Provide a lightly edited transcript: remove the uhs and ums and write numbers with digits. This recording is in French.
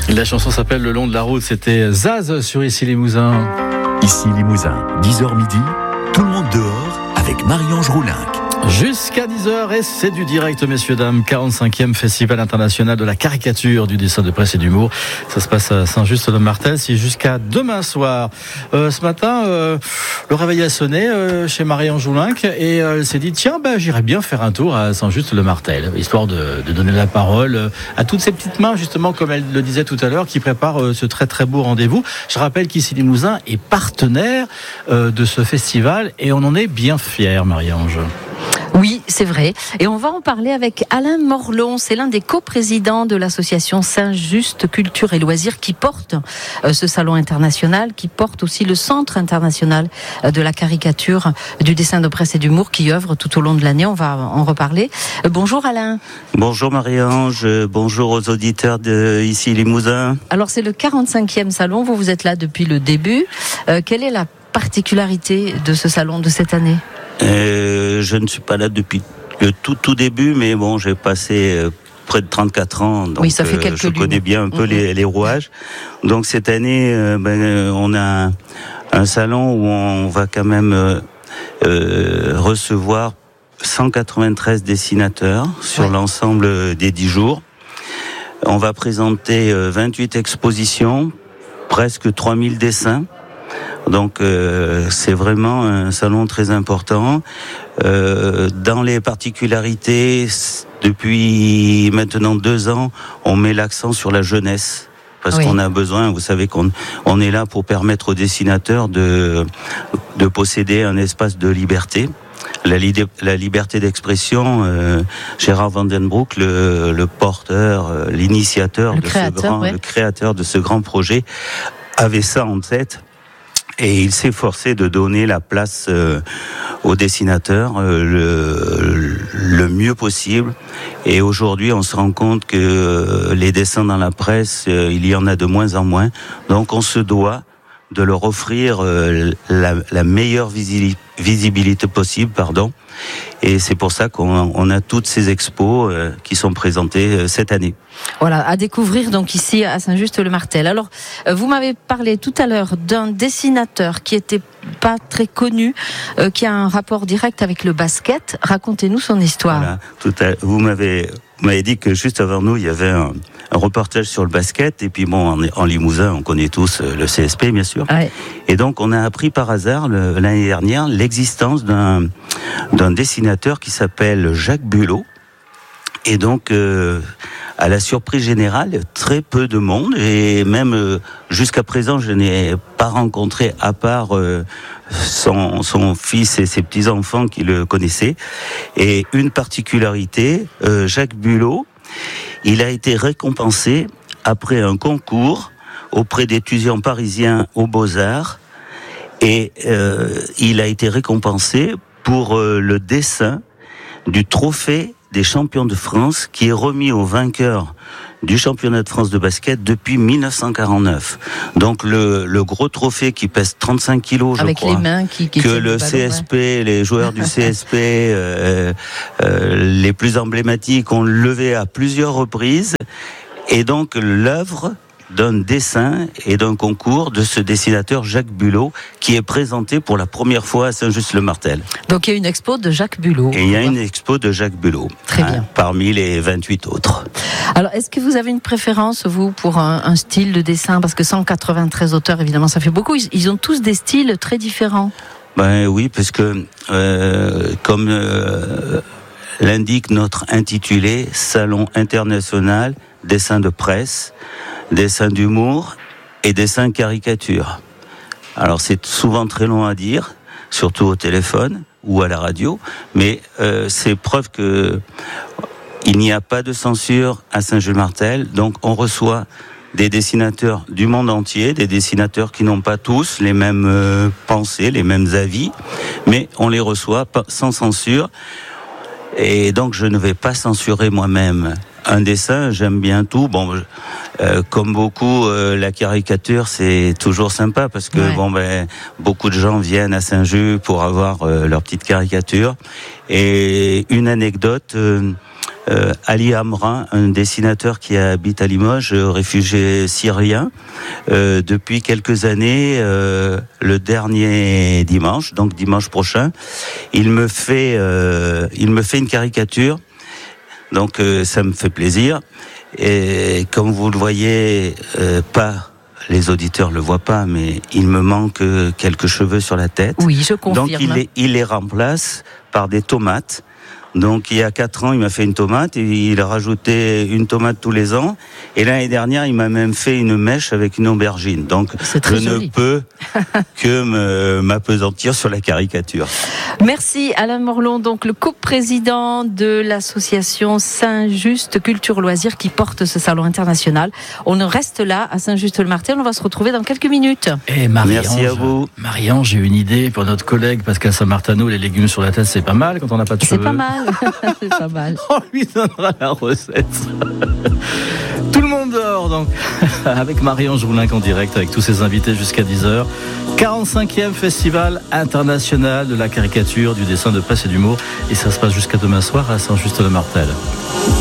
La chanson s'appelle Le long de la route, c'était Zaz sur Ici Limousin. Ici Limousin, 10h midi, tout le monde dehors avec Marie-Ange Roulinck. Jusqu'à 10h et c'est du direct, messieurs, dames. 45e Festival international de la caricature, du dessin de presse et d'humour. Ça se passe à Saint-Just-le-Martel, c'est jusqu'à demain soir. Ce matin, le réveil a sonné chez Marie-Ange Roulinck et elle s'est dit, tiens, j'irais bien faire un tour à Saint-Just-le-Martel, histoire de donner la parole à toutes ces petites mains, justement, comme elle le disait tout à l'heure, qui préparent ce très très beau rendez-vous. Je rappelle qu'Ici Limousin est partenaire de ce festival et on en est bien fiers, Marie-Ange. Oui, c'est vrai. Et on va en parler avec Alain Morlon. C'est l'un des coprésidents de l'association Saint-Just Culture et Loisirs qui porte ce salon international, qui porte aussi le Centre international de la caricature, du dessin de presse et d'humour qui œuvre tout au long de l'année. On va en reparler. Bonjour Alain. Bonjour Marie-Ange, bonjour aux auditeurs de Ici Limousin. Alors c'est le 45e salon, vous êtes là depuis le début. Quelle est la particularité de ce salon de cette année ? Je ne suis pas là depuis le tout début, mais bon, j'ai passé près de 34 ans, donc oui, ça fait quelques je connais bien un peu les rouages. Donc cette année, on a un salon où on va quand même recevoir 193 dessinateurs sur l'ensemble des 10 jours. On va présenter 28 expositions, presque 3000 dessins. Donc c'est vraiment un salon très important. Dans les particularités, depuis maintenant 2 ans, on met l'accent sur la jeunesse. Parce qu'on a besoin, vous savez qu'on est là pour permettre aux dessinateurs de posséder un espace de liberté. La liberté d'expression, Gérard Vandenbroek, le porteur, l'initiateur, le créateur de ce grand projet, avait ça en tête. Et il s'est forcé de donner la place aux dessinateurs le mieux possible. Et aujourd'hui, on se rend compte que les dessins dans la presse, il y en a de moins en moins. Donc on se doit de leur offrir la meilleure visibilité possible, Et c'est pour ça qu'on a toutes ces expos qui sont présentées cette année. Voilà, à découvrir donc ici à Saint-Just-le-Martel. Alors, vous m'avez parlé tout à l'heure d'un dessinateur qui était pas très connu, qui a un rapport direct avec le basket. Racontez-nous son histoire. Voilà, vous m'avez dit que juste avant nous, il y avait un reportage sur le basket. Et puis bon, en Limousin, on connaît tous le CSP, bien sûr. Ouais. Et donc, on a appris par hasard l'année dernière l'existence d'un dessinateur qui s'appelle Jacques Bulot. Et donc, à la surprise générale, très peu de monde, et même jusqu'à présent, je n'ai pas rencontré, à part son fils et ses petits-enfants qui le connaissaient. Et une particularité, Jacques Bulot, il a été récompensé après un concours auprès d'étudiants parisiens aux Beaux-Arts, et il a été récompensé pour le dessin du trophée des champions de France qui est remis aux vainqueurs du championnat de France de basket depuis 1949. Donc le gros trophée qui pèse 35 kilos, je crois, les mains qui que le CSP, les joueurs du CSP les plus emblématiques ont levé à plusieurs reprises. Et donc l'œuvre d'un dessin et d'un concours de ce dessinateur Jacques Bulot qui est présenté pour la première fois à Saint-Just-le-Martel. Donc il y a une expo de Jacques Bulot. Et il y a une expo de Jacques Bulot. Très bien. Parmi les 28 autres. Alors est-ce que vous avez une préférence, vous, pour un style de dessin ? Parce que 193 auteurs, évidemment, ça fait beaucoup. Ils ont tous des styles très différents. Oui, parce que comme l'indique notre intitulé, Salon international, dessin de presse, dessin d'humour et dessin caricature. Alors c'est souvent très long à dire, surtout au téléphone ou à la radio, mais c'est preuve que il n'y a pas de censure à Saint-Just-le-Martel, donc on reçoit des dessinateurs du monde entier, des dessinateurs qui n'ont pas tous les mêmes pensées, les mêmes avis, mais on les reçoit sans censure, et donc je ne vais pas censurer moi-même. Un dessin, j'aime bien tout. Bon, Comme beaucoup, la caricature c'est toujours sympa parce que beaucoup de gens viennent à Saint-Just pour avoir leur petite caricature. Et une anecdote. Ali Amrin, un dessinateur qui habite à Limoges, réfugié syrien, depuis quelques années, le dernier dimanche, donc dimanche prochain, il me fait une caricature. Donc ça me fait plaisir. Et comme vous le voyez, les auditeurs le voient pas, mais il me manque quelques cheveux sur la tête. Oui, je confirme. Donc il les remplace par des tomates. Donc il y a 4 ans, il m'a fait une tomate et il a rajouté une tomate tous les ans. Et l'année dernière, il m'a même fait une mèche avec une aubergine. Donc je ne peux que m'appesantir sur la caricature. Merci Alain Morlon, donc le coprésident de l'association Saint-Just Culture Loisirs qui porte ce salon international. On reste là à Saint-Just-le-Martel, on va se retrouver dans quelques minutes. Et merci à vous. Marianne, j'ai une idée pour notre collègue Pascal Saint-Martano, les légumes sur la tête, c'est pas mal quand on n'a pas de cheveux. C'est pas mal. C'est pas mal. On lui donnera la recette. Tout le monde dort donc avec Marie-Ange Roulinck en direct avec tous ses invités jusqu'à 10h. 45e Festival international de la caricature, du dessin de presse et d'humour. Et ça se passe jusqu'à demain soir à Saint-Just-le-Martel.